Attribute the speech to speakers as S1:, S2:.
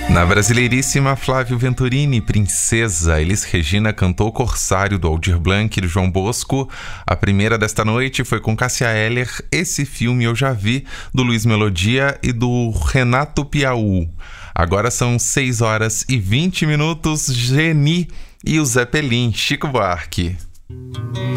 S1: Na brasileiríssima, Flávio Venturini, Princesa. Elis Regina cantou Corsário, do Aldir Blanc e do João Bosco. A primeira desta noite foi com Cássia Eller, Esse Filme Eu Já Vi, do Luiz Melodia e do Renato Piauí. Agora são 6h20, Geni e o Zé Pelim, Chico Buarque.